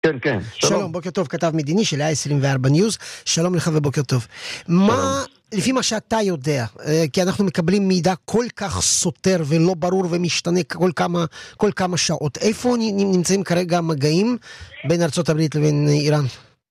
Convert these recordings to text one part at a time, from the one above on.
כן, כן, שלום, בוקר טוב, כתב מדיני של ה-24 ניוז, שלום לך ובוקר טוב. מה, לפי מה שאתה יודע, כי אנחנו מקבלים מידע כל כך סותר ולא ברור ומשתנה כל כמה שעות, איפה נמצאים כרגע המגעים בין ארצות הברית לבין איראן?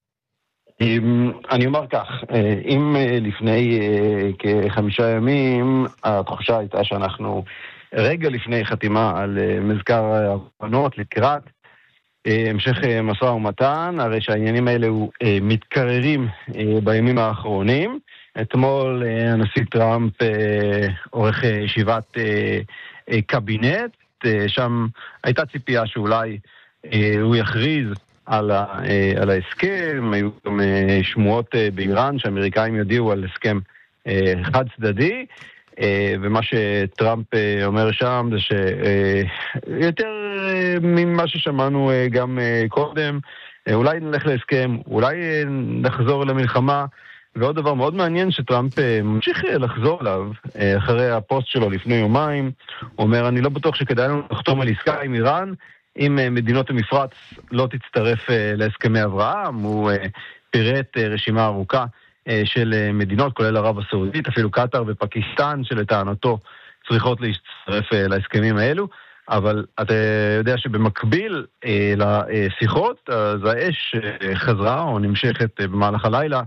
אני אומר כך, אם לפני כ5 ימים התחושה הייתה שאנחנו רגע לפני חתימה על מזכר הבנות לקראת המשך משא ומתן, הרי שהעניינים האלה מתקררים בימים האחרונים. אתמול הנשיא טראמפ עורך ישיבת קבינט, שם הייתה ציפייה שאולי הוא יכריז על ההסכם. היו גם שמועות באיראן שהאמריקאים יודיעו על הסכם חד צדדי, ומה שטראמפ אומר שם זה שיותר ממה ששמענו גם קודם, אולי נלך להסכם, אולי נחזור למלחמה. ועוד דבר מאוד מעניין שטראמפ ממשיך לחזור עליו אחרי הפוסט שלו לפני יומיים, הוא אומר, אני לא בטוח שכדאי לנו לחתום על עסקה עם איראן אם מדינות המפרץ לא תצטרף להסכמי אברהם. הוא פירט רשימה ארוכה של מדינות, כולל ערב הסעודית, אפילו קטר ופקיסטן, שלטענתו צריכות להצטרף להסכמים האלו. אבל אתה יודע שבמקביל לשיחות, אז האש חזרה או נמשכת במהלך הלילה.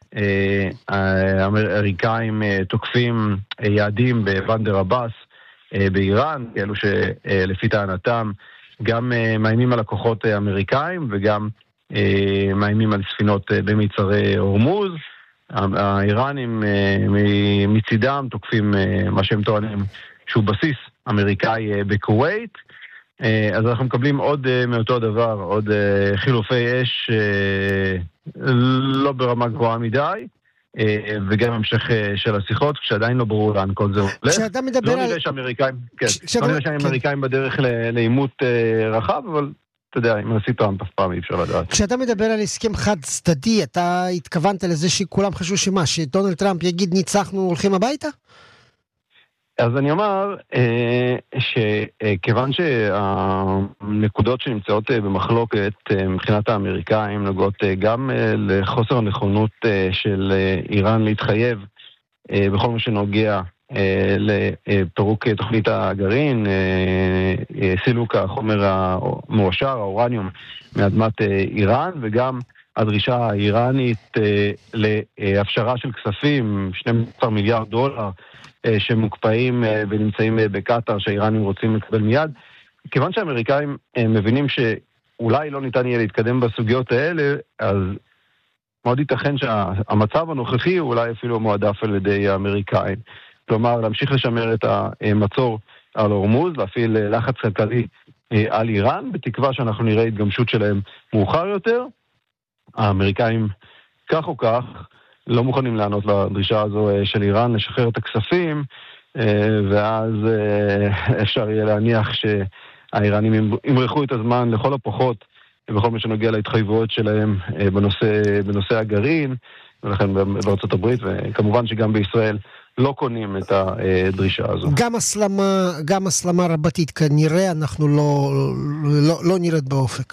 האמריקאים תוקפים יעדים בבנדר עבאס באיראן, אלו שלפי טענתם גם מאיימים על לקוחות אמריקאים וגם מאיימים על ספינות במצרי הורמוז. האיראנים מצידם תוקפים מה שהם טוענים שהוא בסיס אמריקאי בכווית. אז אנחנו מקבלים עוד מאותו דבר, עוד חילופי אש לא ברמה גבוהה מדי, וגם המשך של השיחות, כשעדיין לא ברור לאן כל זה הולך. לא נראה שהאמריקאים בדרך לאימות רחב, אבל אתה יודע, אם הנשיא טראמפ אף פעם אי אפשר לדעת. כשאתה מדבר על הסכם חד צדדי, אתה התכוונת לזה שכולם חשבו שמה, שדונלד טראמפ יגיד ניצחנו הולכים הביתה? אז אני אומר שכיוון שהנקודות שנמצאות במחלוקת מבחינת האמריקאים נוגעות גם לחוסר הנכונות של איראן להתחייב בכל מה שנוגע לפירוק תוכנית הגרעין, סילוק החומר המועשר, האורניום, מאדמת איראן, וגם הדרישה האיראנית להפשרה של כספים, 12 מיליארד דולר, שמוקפאים ונמצאים בקטר, שהאיראנים רוצים לקבל מיד. כיוון שהאמריקאים מבינים שאולי לא ניתן יהיה להתקדם בסוגיות האלה, אז מאוד ייתכן שהמצב הנוכחי הוא אולי אפילו מועדף על ידי האמריקאים. כלומר, להמשיך לשמר את המצור על הורמוז, להפעיל לחץ כלכלי על איראן, בתקווה שאנחנו נראה התגמשות שלהם מאוחר יותר. האמריקאים כך או כך לא מוכנים לענות לדרישה הזו של איראן לשחרר את הכספים, ואז אפשר יהיה להניח שהאיראנים ימרחו את הזמן לכל הפחות בכל מה שנוגע להתחייבויות שלהם בנושא הגרעין, ולכן בארצות הברית, וכמובן שגם בישראל לא קונים את הדרישה הזו. גם הסלמה רבתית כנראה אנחנו לא נראית באופק.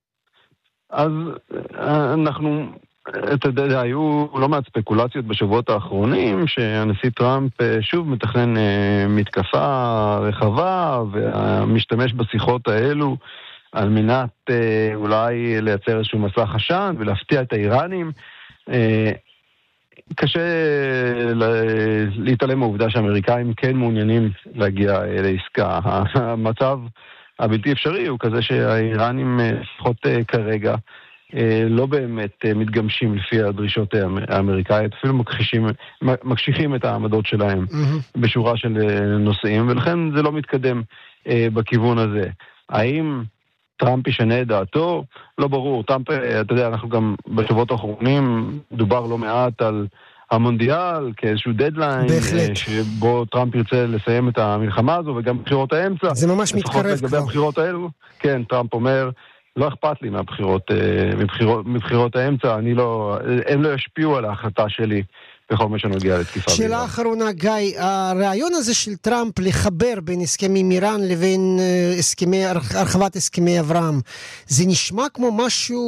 אז אנחנו, אתה יודע, היו לא מעט ספקולציות בשבועות האחרונים שהנשיא טראמפ שוב מתכנן מתקפה רחבה ומשתמש בשיחות האלו על מנת אולי לייצר איזשהו מסע עשן ולהפתיע את האיראנים. קשה להתעלם מהעובדה שהאמריקאים כן מעוניינים להגיע לעסקה. המצב הבלתי אפשרי הוא כזה שהאיראנים לפחות כרגע לא באמת מתגמשים לפי הדרישות האמריקאיות, אפילו מקשיחים את העמדות שלהם בשורה של נושאים, ולכן זה לא מתקדם בכיוון הזה. האם טראמפ ישנה את דעתו? לא ברור. טראמפ, אתה יודע, אנחנו גם בשבועות האחרונים דובר לא מעט על המונדיאל כאיזשהו דדליין, שבו טראמפ ירצה לסיים את המלחמה הזו, וגם בבחירות האמצע. זה ממש מתקרב כבר. לגבי הבחירות האלו, כן, טראמפ אומר, לא אכפת לי מבחירות האמצע, הם לא ישפיעו על ההחלטה שלי בכל מה שנוגע לתקיפה באיראן. שאלה אחרונה, גיא, הרעיון הזה של טראמפ לחבר בין הסכמי איראן לבין הרחבת הסכמי אברהם, זה נשמע כמו משהו